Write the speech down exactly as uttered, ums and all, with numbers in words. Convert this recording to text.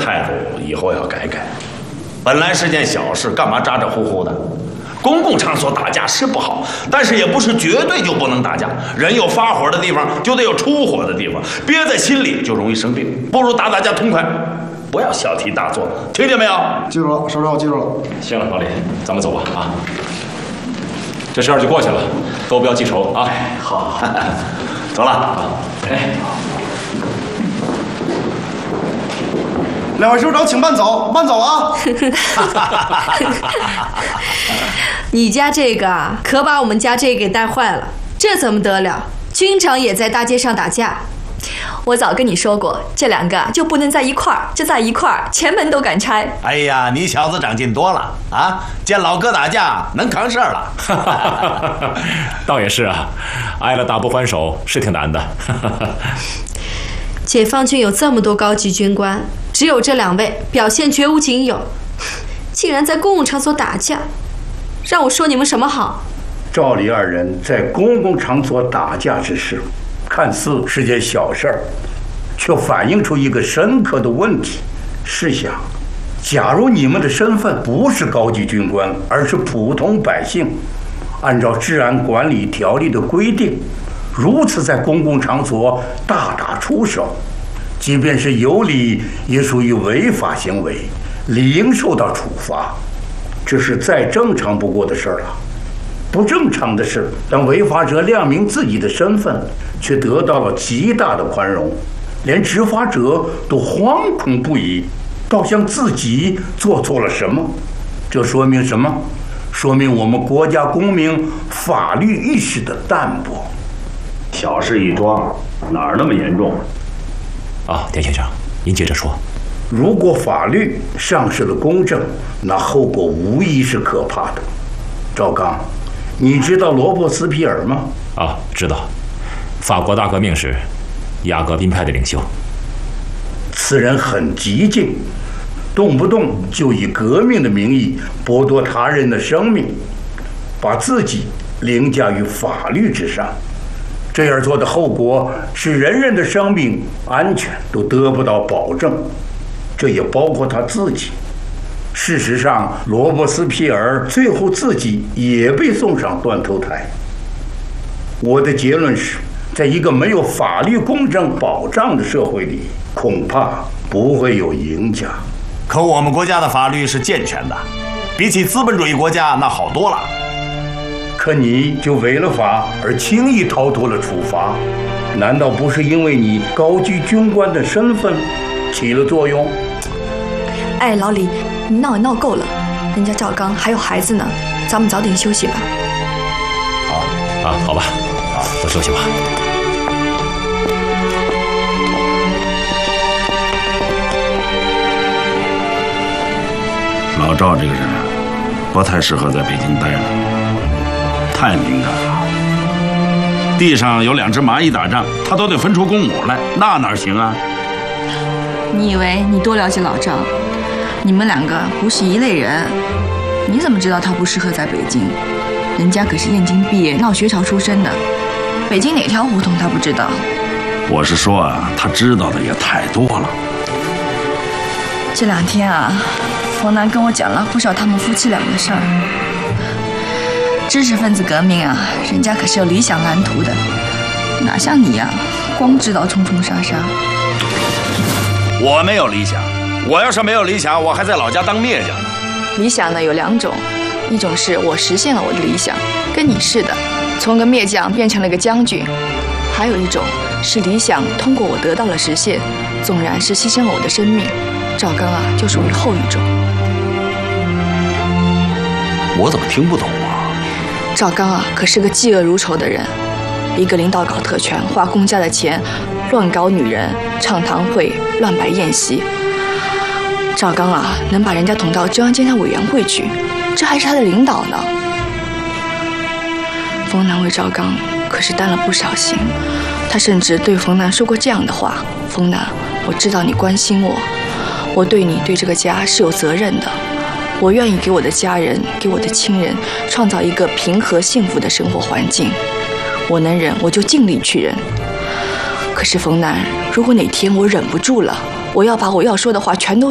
态度以后要改改。本来是件小事，干嘛咋咋呼呼的？公共场所打架是不好，但是也不是绝对就不能打架。人有发火的地方，就得有出火的地方，憋在心里就容易生病。不如打打架痛快，不要小题大做，听见没有？ 记住了，少少，我记住了。 行了，老李，咱们走吧啊。这事儿就过去了，都不要记仇啊。 好，走了啊。 哎。 两位首长，请慢走，慢走啊！ 你家这个啊，可把我们家这个给带坏了，这怎么得了？经常也在大街上打架。 我早跟你说过，这两个就不能在一块儿，这在一块儿，前门都敢拆。 哎呀，你小子长进多了啊！见老哥打架能扛事儿了。 倒也是啊，挨了打不还手是挺难的。 解放军有这么多高级军官，只有这两位表现绝无仅有，竟然在公共场所打架，让我说你们什么好？ 赵李二人在公共场所打架之事，看似是件小事儿，却反映出一个深刻的问题。试想，假如你们的身份不是高级军官，而是普通百姓，按照治安管理条例的规定，如此在公共场所大打出手，即便是有理，也属于违法行为，理应受到处罚。这是再正常不过的事儿了。不正常的是，当违法者亮明自己的身份，却得到了极大的宽容，连执法者都惶恐不已，倒像自己做错了什么。这说明什么？说明我们国家公民法律意识的淡薄。 小事一桩，哪儿那么严重？ 啊，田先生，您接着说。 如果法律丧失了公正，那后果无疑是可怕的。赵刚，你知道罗伯斯皮尔吗？ 啊，知道，法国大革命时，雅各宾派的领袖。 此人很激进，动不动就以革命的名义剥夺他人的生命，把自己凌驾于法律之上。这样做的后果是人人的生命安全都得不到保证，这也包括他自己。事实上，罗伯斯皮尔最后自己也被送上断头台。我的结论是，在一个没有法律公正保障的社会里，恐怕不会有赢家。 可我们国家的法律是健全的，比起资本主义国家那好多了。 可你就违了法而轻易逃脱了处罚，难道不是因为你高级军官的身份起了作用？ 哎，老李，你闹也闹够了，人家赵刚还有孩子呢，咱们早点休息吧。 好啊，好吧，啊，都休息吧。 老赵这个人不太适合在北京待了，太敏感了。地上有两只蚂蚁打仗，他都得分出公母来，那哪行啊？ 你以为你多了解老赵？你们两个不是一类人。你怎么知道他不适合在北京？人家可是燕京毕业，闹学潮出身的，北京哪条胡同他不知道？ 我是说啊，他知道的也太多了。 这两天啊，冯楠跟我讲了不少他们夫妻俩的事儿。知识分子革命啊，人家可是有理想蓝图的，哪像你呀、啊，光知道冲冲杀杀。 我没有理想，我要是没有理想，我还在老家当篾匠呢。 理想呢有两种，一种是我实现了我的理想，跟你似的，从个篾匠变成了个将军；还有一种是理想通过我得到了实现，纵然是牺牲了我的生命。赵刚啊，就属于后一种。 我怎么听不懂啊？ 赵刚啊，可是个嫉恶如仇的人，一个领导搞特权，花公家的钱，乱搞女人，唱堂会，乱摆宴席。赵刚啊，能把人家捅到中央监察委员会去，这还是他的领导呢。冯楠为赵刚可是担了不少心，他甚至对冯楠说过这样的话：冯楠，我知道你关心我，我对你对这个家是有责任的，我愿意给我的家人给我的亲人创造一个平和幸福的生活环境，我能忍我就尽力去忍。可是冯楠，如果哪天我忍不住了，我要把我要说的话全都